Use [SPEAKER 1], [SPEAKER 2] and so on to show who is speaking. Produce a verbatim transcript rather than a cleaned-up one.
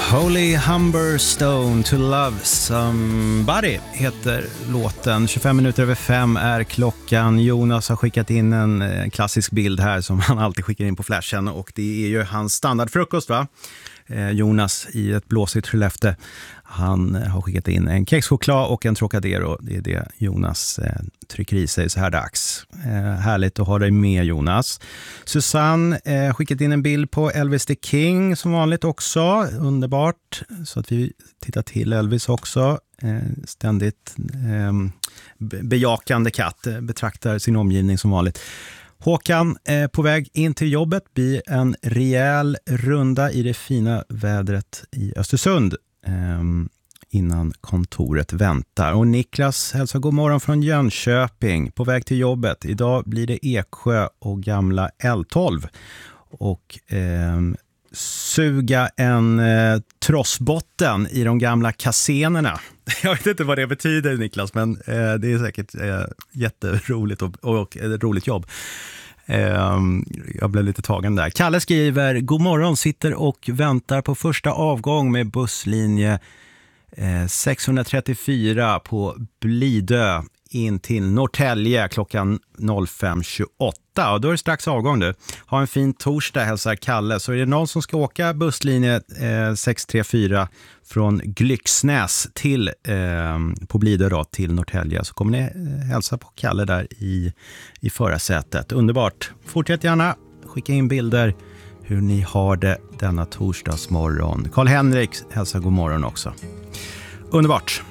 [SPEAKER 1] Holy Humberstone to Love Somebody heter låten. tjugofem minuter över fem är klockan. Jonas har skickat in en klassisk bild här som han alltid skickar in på flashen, och det är ju hans standardfrukost, va? Eh, Jonas i ett blåsigt Skellefteå. Han har skickat in en kexchoklad och en Trocadero. Det är det Jonas eh, trycker i sig så här dags. Eh, härligt att ha dig med, Jonas. Susanne eh, skickat in en bild på Elvis the King som vanligt också. Underbart. Så att vi tittar till Elvis också. Eh, ständigt eh, bejakande katt. Eh, betraktar sin omgivning som vanligt. Håkan eh, på väg in till jobbet blir en rejäl runda i det fina vädret i Östersund. Um, innan kontoret väntar. Och Niklas hälsar god morgon från Jönköping på väg till jobbet. Idag blir det Eksjö och gamla L tolv och um, suga en uh, trossbotten i de gamla kasenerna. Jag vet inte vad det betyder, Niklas, men uh, det är säkert uh, jätteroligt och, och ett roligt jobb. Jag blev lite tagen där. Kalle skriver: god morgon, sitter och väntar på första avgång med busslinje sexhundratrettiofyra på Blidö in till Norrtälje klockan fem tjugoåtta. Och då är det strax avgång du. Ha en fin torsdag, hälsar Kalle. Så är det någon som ska åka busslinje sexhundratrettiofyra från Glycksnäs till eh, på Blidö då, till Norrtälje, så kommer ni eh, hälsa på Kalle där i, i förarsätet. Underbart. Fortsätt gärna skicka in bilder hur ni har det denna torsdagsmorgon. Karl-Henrik hälsar god morgon också. Underbart.